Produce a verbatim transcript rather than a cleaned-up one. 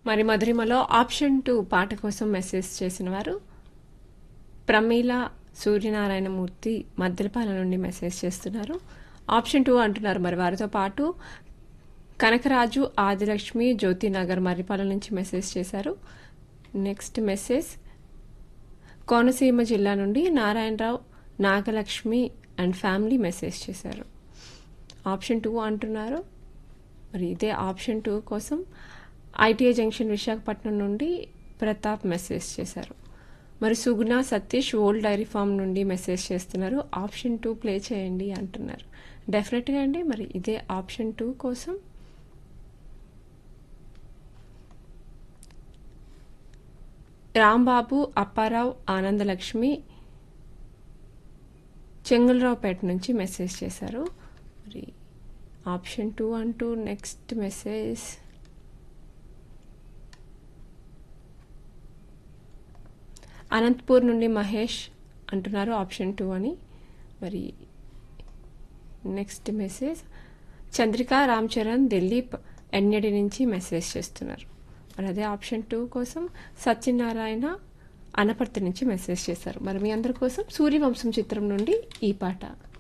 మరి మధురిమలో option two పాట కోసం మెసేజ్ చేసిన వారు ప్రమీల సూర్యనారాయణమూర్తి మద్దెలపాలెం నుండి మెసేజ్ చేస్తున్నారు. ఆప్షన్ టూ అంటున్నారు. మరి వారితో పాటు కనకరాజు, ఆదిలక్ష్మి, జ్యోతినగర్ మర్రిపాలెం నుంచి మెసేజ్ చేశారు. నెక్స్ట్ మెసేజ్ కోనసీమ జిల్లా నుండి Narayana Rao, Nagalakshmi and family message చేశారు. ఆప్షన్ టూ అంటున్నారు. మరి ఇదే ఆప్షన్ టూ కోసం ఐటీఐ జంక్షన్ విశాఖపట్నం నుండి ప్రతాప్ మెసేజ్ చేశారు. మరి సుగుణ సతీష్ ఓల్డ్ డైరీ ఫామ్ నుండి మెసేజ్ చేస్తున్నారు. ఆప్షన్ టూ ప్లే చేయండి అంటున్నారు. డెఫినెట్గా అండి. మరి ఇదే ఆప్షన్ టూ కోసం రాంబాబు, అప్పారావు, ఆనందలక్ష్మి చెంగులరావుపేట నుంచి మెసేజ్ చేశారు. మరి ఆప్షన్ టూ అంటూ నెక్స్ట్ మెసేజ్ అనంతపూర్ నుండి మహేష్ అంటున్నారు ఆప్షన్ టూ అని. మరి నెక్స్ట్ మెసేజ్ చంద్రిక, రామ్ చరణ్, దిలీప్ ఎన్యడి నుంచి మెసేజ్ చేస్తున్నారు. మరి అదే ఆప్షన్ టూ కోసం సత్యనారాయణ అనపర్తి నుంచి మెసేజ్ చేశారు. మరి మీ అందరి కోసం సూర్యవంశం చిత్రం నుండి ఈ పాట.